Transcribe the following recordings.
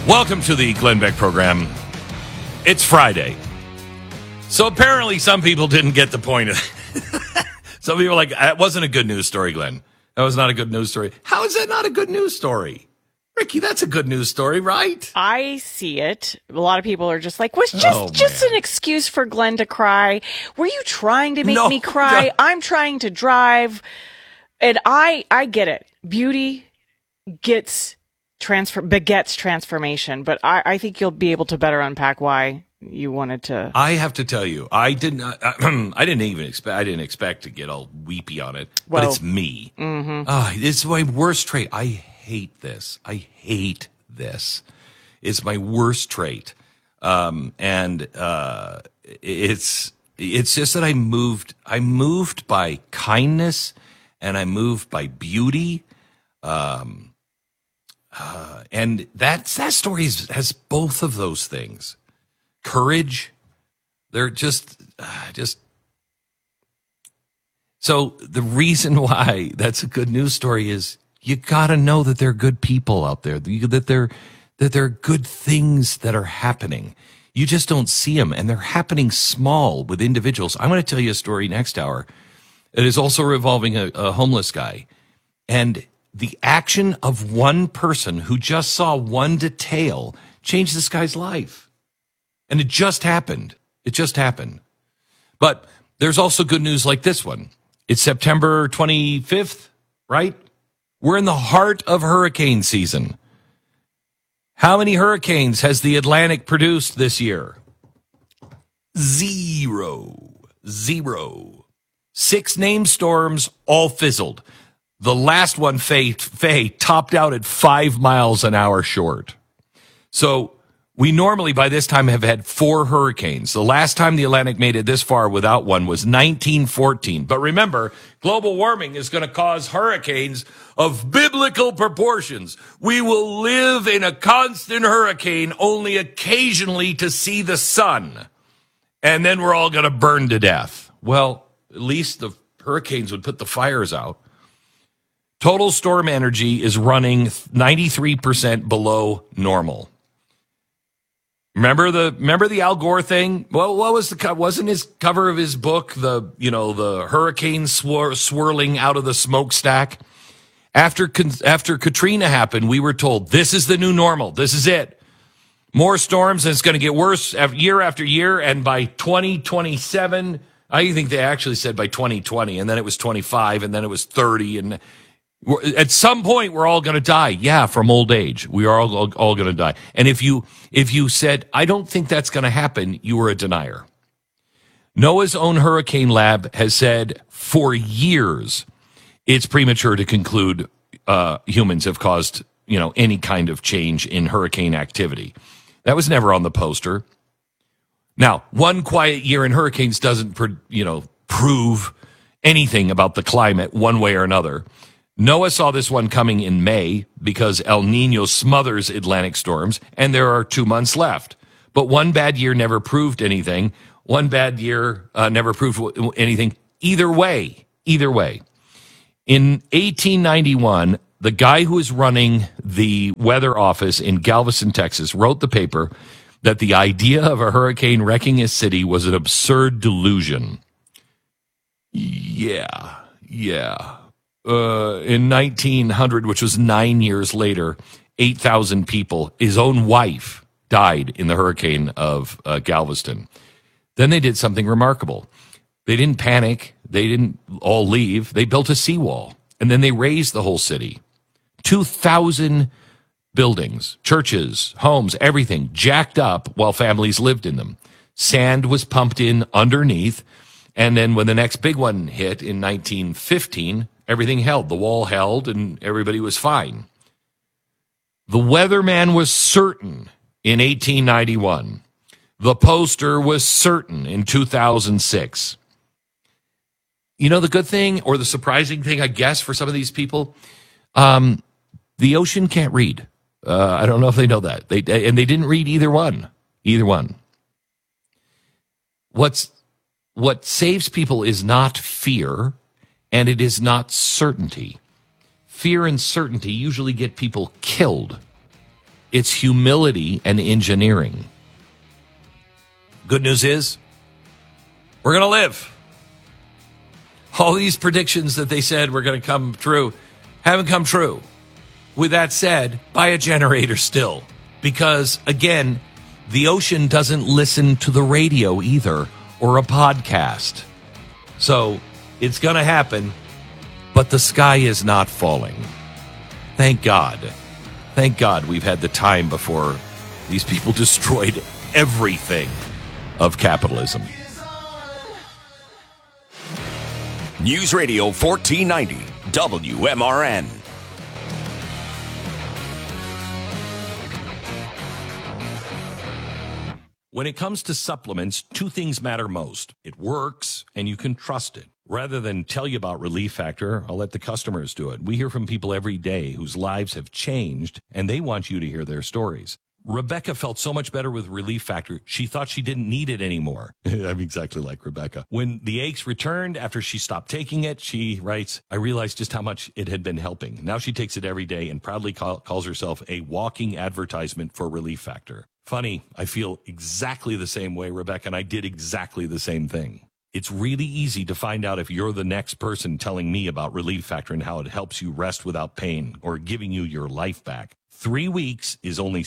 Welcome to the Glenn Beck program. It's Friday. So apparently some people didn't get the point of some people are like, that wasn't a good news story, Glenn. That was not a good news story. How is that not a good news story? Ricky, that's a good news story, right? I see it. A lot of people are just like, was just an excuse for Glenn to cry. Were you trying to make me cry? No. I'm trying to drive. And I get it. Beauty begets transformation, but I think you'll be able to better unpack why you wanted to. I have to tell you, I didn't expect to get all weepy on it, but it's me. Mm-hmm. It's my worst trait. I hate this. It's my worst trait. It's just that I moved by kindness and I moved by beauty. And that story has both of those things. Courage. They're just. So the reason why that's a good news story is you got to know that there are good people out there, that there are good things that are happening. You just don't see them, and they're happening small with individuals. I'm going to tell you a story next hour. It is also revolving a homeless guy, and the action of one person who just saw one detail changed this guy's life. And it just happened. But there's also good news like this one. It's September 25th, right? We're in the heart of hurricane season. How many hurricanes has the Atlantic produced this year? Zero. 6 named storms, all fizzled. The last one, Faye, topped out at 5 miles an hour short. So we normally, by this time, have had 4 hurricanes. The last time the Atlantic made it this far without one was 1914. But remember, global warming is going to cause hurricanes of biblical proportions. We will live in a constant hurricane, only occasionally to see the sun. And then we're all going to burn to death. Well, at least the hurricanes would put the fires out. Total storm energy is running 93% below normal. Remember the Al Gore thing? Well, what was wasn't his cover of his book the hurricane swirling out of the smokestack? After Katrina happened, we were told this is the new normal. This is it. More storms, and it's going to get worse year after year. And by 2027, I think they actually said by 2020, and then it was 25, and then it was 30, and at some point, we're all going to die. Yeah, from old age. We are all going to die. And if you said, I don't think that's going to happen, you were a denier. NOAA's own hurricane lab has said for years it's premature to conclude humans have caused any kind of change in hurricane activity. That was never on the poster. Now, one quiet year in hurricanes doesn't prove anything about the climate one way or another. NOAA saw this one coming in May because El Nino smothers Atlantic storms, and there are 2 months left. But one bad year never proved anything. One bad year never proved anything either way. In 1891, the guy who was running the weather office in Galveston, Texas, wrote the paper that the idea of a hurricane wrecking a city was an absurd delusion. Yeah. In 1900, which was 9 years later, 8,000 people, his own wife, died in the hurricane of Galveston. Then they did something remarkable. They didn't panic. They didn't all leave. They built a seawall, and then they raised the whole city. 2,000 buildings, churches, homes, everything jacked up while families lived in them. Sand was pumped in underneath, and then when the next big one hit in 1915, everything held. The wall held, and everybody was fine. The weatherman was certain in 1891. The poster was certain in 2006. The good thing, or the surprising thing, I guess, for some of these people, the ocean can't read. I don't know if they know that. They didn't read either one. What saves people is not fear, and it is not certainty. Fear and certainty usually get people killed. It's humility and engineering. Good news is, we're going to live. All these predictions that they said were going to come true haven't come true. With that said, buy a generator still. Because, again, the ocean doesn't listen to the radio either or a podcast. So it's going to happen, but the sky is not falling. Thank God. Thank God we've had the time before these people destroyed everything of capitalism. News Radio 1490, WMRN. When it comes to supplements, two things matter most. It works, and you can trust it. Rather than tell you about Relief Factor, I'll let the customers do it. We hear from people every day whose lives have changed, and they want you to hear their stories. Rebecca felt so much better with Relief Factor, she thought she didn't need it anymore. I'm exactly like Rebecca. When the aches returned after she stopped taking it, she writes, I realized just how much it had been helping. Now she takes it every day and proudly calls herself a walking advertisement for Relief Factor. Funny, I feel exactly the same way, Rebecca, and I did exactly the same thing. It's really easy to find out if you're the next person telling me about Relief Factor and how it helps you rest without pain or giving you your life back. 3 weeks is only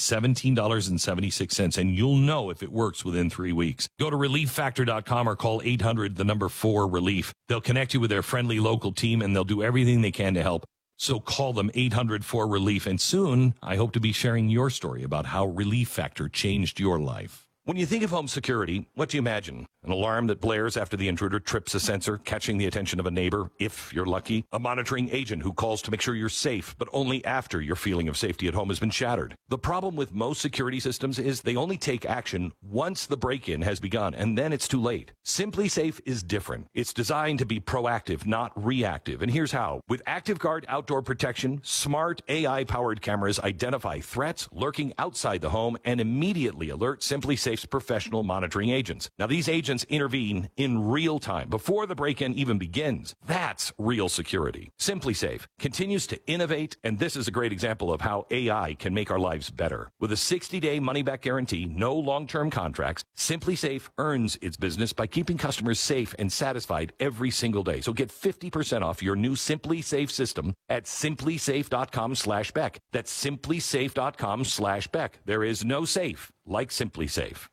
$17.76, and you'll know if it works within 3 weeks. Go to ReliefFactor.com or call 800-4-RELIEF. They'll connect you with their friendly local team, and they'll do everything they can to help. So call them 800-4-RELIEF, and soon I hope to be sharing your story about how Relief Factor changed your life. When you think of home security, what do you imagine? An alarm that blares after the intruder trips a sensor, catching the attention of a neighbor, if you're lucky. A monitoring agent who calls to make sure you're safe, but only after your feeling of safety at home has been shattered. The problem with most security systems is they only take action once the break-in has begun, and then it's too late. SimpliSafe is different. It's designed to be proactive, not reactive. And here's how. With ActiveGuard outdoor protection, smart AI-powered cameras identify threats lurking outside the home and immediately alert SimpliSafe's professional monitoring agents. Now, these agents intervene in real time before the break-in even begins. That's real security. SimpliSafe continues to innovate, and this is a great example of how AI can make our lives better. With a 60-day money-back guarantee, no long-term contracts, SimpliSafe earns its business by keeping customers safe and satisfied every single day. So get 50% off your new SimpliSafe system at simplisafe.com/Beck. That's simplisafe.com/Beck. There is no safe like SimpliSafe.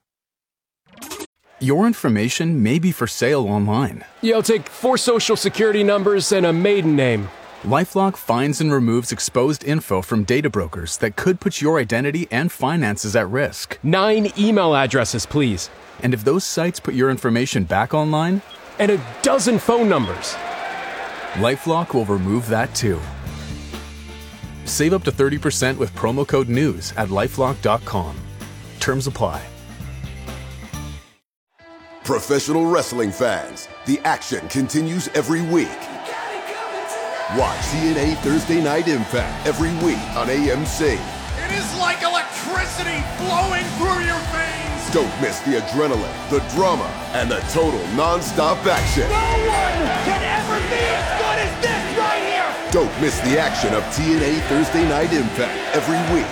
Your information may be for sale online. Yeah, I'll take 4 social security numbers and a maiden name. LifeLock finds and removes exposed info from data brokers that could put your identity and finances at risk. 9 email addresses, please. And if those sites put your information back online? And a dozen phone numbers. LifeLock will remove that too. Save up to 30% with promo code NEWS at LifeLock.com. Terms apply. Professional wrestling fans, the action continues every week. Watch TNA Thursday Night Impact every week on AMC. It is like electricity flowing through your veins. Don't miss the adrenaline, the drama, and the total non-stop action. No one can ever be as good as this right here. Don't miss the action of TNA Thursday Night Impact every week